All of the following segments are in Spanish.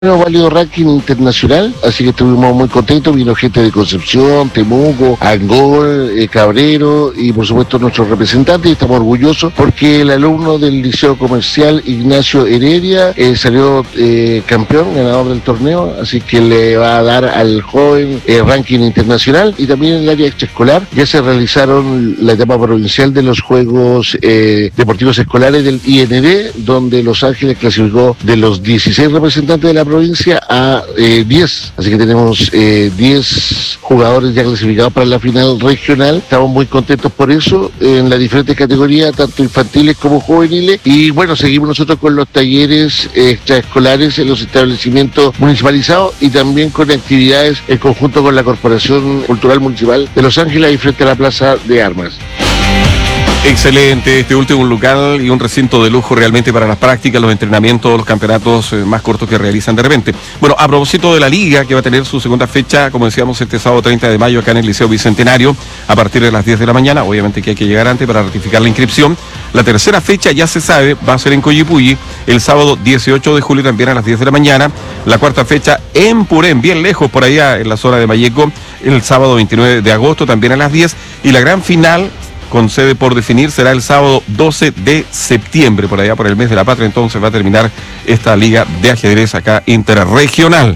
Válido ranking internacional, así que estuvimos muy contentos. Vino gente de Concepción, Temuco, Angol, Cabrero y por supuesto nuestros representantes. Y estamos orgullosos porque el alumno del Liceo Comercial Ignacio Heredia salió campeón, ganador del torneo, así que le va a dar al joven ranking internacional. Y también en el área extraescolar ya se realizaron la etapa provincial de los Juegos Deportivos Escolares del IND, donde Los Ángeles clasificó de los 16 representantes de la provincia a 10, así que tenemos 10 jugadores ya clasificados para la final regional. Estamos muy contentos por eso en las diferentes categorías, tanto infantiles como juveniles, y bueno, seguimos nosotros con los talleres extraescolares en los establecimientos municipalizados y también con actividades en conjunto con la Corporación Cultural Municipal de Los Ángeles ahí frente a la Plaza de Armas. Excelente, este último local y un recinto de lujo realmente para las prácticas, los entrenamientos, los campeonatos más cortos que realizan de repente. Bueno, a propósito de la liga que va a tener su segunda fecha, como decíamos, este sábado 30 de mayo acá en el Liceo Bicentenario, a partir de las 10 de la mañana, obviamente que hay que llegar antes para ratificar la inscripción. La tercera fecha ya se sabe, va a ser en Coyipulli, el sábado 18 de julio también a las 10 de la mañana. La cuarta fecha en Purén, bien lejos por allá en la zona de Malleco, el sábado 29 de agosto también a las 10. Y la gran final, con sede por definir, será el sábado 12 de septiembre, por allá por el mes de la patria. Entonces va a terminar esta liga de ajedrez acá interregional.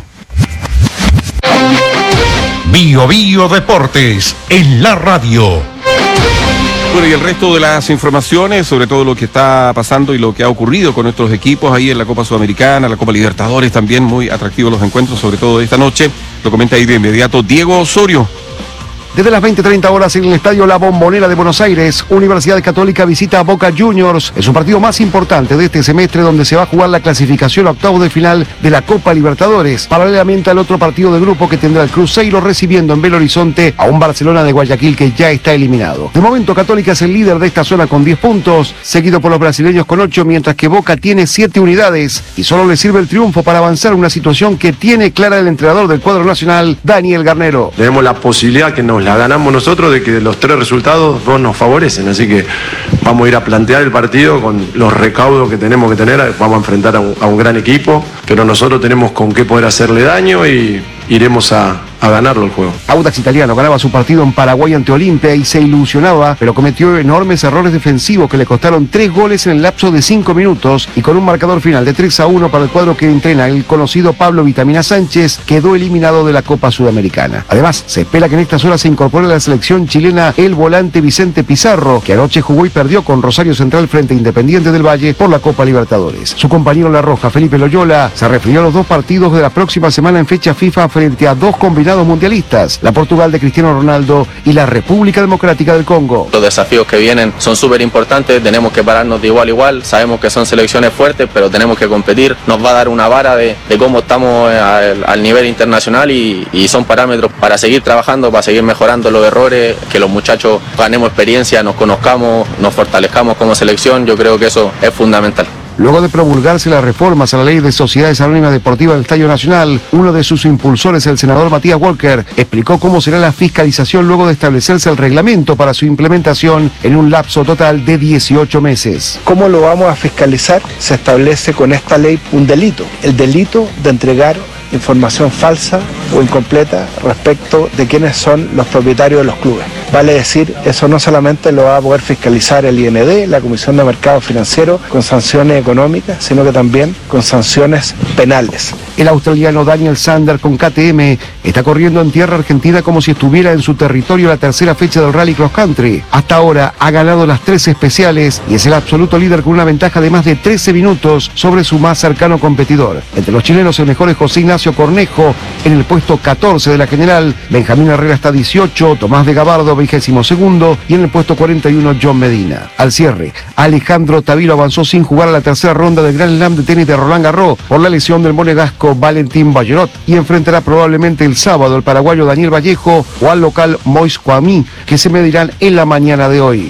Bio Bio Deportes en la radio. Bueno, y el resto de las informaciones, sobre todo lo que está pasando y lo que ha ocurrido con nuestros equipos ahí en la Copa Sudamericana, la Copa Libertadores, también muy atractivos los encuentros, sobre todo esta noche, lo comenta ahí de inmediato Diego Osorio. Desde las 20:30 horas en el Estadio La Bombonera de Buenos Aires, Universidad Católica visita a Boca Juniors. Es un partido más importante de este semestre donde se va a jugar la clasificación a octavos de final de la Copa Libertadores. Paralelamente al otro partido de grupo que tendrá el Cruzeiro recibiendo en Belo Horizonte a un Barcelona de Guayaquil que ya está eliminado. De momento Católica es el líder de esta zona con 10 puntos, seguido por los brasileños con 8, mientras que Boca tiene 7 unidades y solo le sirve el triunfo para avanzar una situación que tiene clara el entrenador del cuadro nacional, Daniel Garnero. Tenemos la posibilidad que nos la ganamos nosotros de que los 3 resultados 2 nos favorecen, así que vamos a ir a plantear el partido con los recaudos que tenemos que tener. Vamos a enfrentar a un gran equipo, pero nosotros tenemos con qué poder hacerle daño y iremos a ganarlo el juego. Audax Italiano ganaba su partido en Paraguay ante Olimpia y se ilusionaba, pero cometió enormes errores defensivos que le costaron 3 goles en el lapso de 5 minutos y con un marcador final de 3-1 para el cuadro que entrena el conocido Pablo Vitamina Sánchez, quedó eliminado de la Copa Sudamericana. Además, se espera que en estas horas se incorpore a la selección chilena el volante Vicente Pizarro, que anoche jugó y perdió con Rosario Central frente a Independiente del Valle por la Copa Libertadores. Su compañero La Roja, Felipe Loyola, se refirió a los 2 partidos de la próxima semana en fecha FIFA frente a 2 combinados mundialistas, la Portugal de Cristiano Ronaldo y la República Democrática del Congo. Los desafíos que vienen son súper importantes, tenemos que pararnos de igual a igual, sabemos que son selecciones fuertes, pero tenemos que competir, nos va a dar una vara de cómo estamos al nivel internacional y son parámetros para seguir trabajando, para seguir mejorando los errores, que los muchachos ganemos experiencia, nos conozcamos, nos fortalezcamos como selección, yo creo que eso es fundamental. Luego de promulgarse las reformas a la ley de sociedades anónimas deportivas del Estadio Nacional, uno de sus impulsores, el senador Matías Walker, explicó cómo será la fiscalización luego de establecerse el reglamento para su implementación en un lapso total de 18 meses. ¿Cómo lo vamos a fiscalizar? Se establece con esta ley un delito, el delito de entregar información falsa o incompleta respecto de quiénes son los propietarios de los clubes. Vale decir, eso no solamente lo va a poder fiscalizar el IND, la Comisión de Mercado Financiero, con sanciones económicas, sino que también con sanciones penales. El australiano Daniel Sander con KTM está corriendo en tierra argentina como si estuviera en su territorio la tercera fecha del Rally Cross Country. Hasta ahora ha ganado las 3 especiales y es el absoluto líder con una ventaja de más de 13 minutos sobre su más cercano competidor. Entre los chilenos el mejor es José Ignacio Cornejo en el puesto 14 de la general, Benjamín Herrera está 18, Tomás de Gabardo 22º y en el puesto 41 John Medina. Al cierre, Alejandro Tavilo avanzó sin jugar a la tercera ronda del Grand Slam de tenis de Roland Garros por la lesión del monegasco Valentín Bayerot y enfrentará probablemente el sábado al paraguayo Daniel Vallejo o al local Mois Kwame, que se medirán en la mañana de hoy.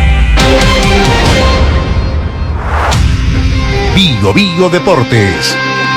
Bio Bio Deportes.